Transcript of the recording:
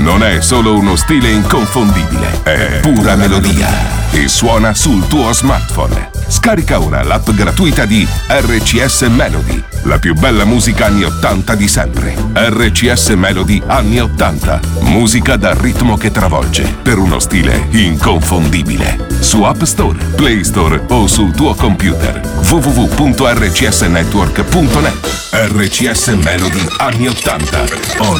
Non è solo uno stile inconfondibile, è pura melodia. E suona sul tuo smartphone. Scarica ora l'app gratuita di RCS Melody. La più bella musica anni 80 di sempre. RCS Melody anni 80. Musica dal ritmo che travolge. Per uno stile inconfondibile. Su App Store, Play Store o sul tuo computer. www.rcsnetwork.net. RCS Melody anni 80.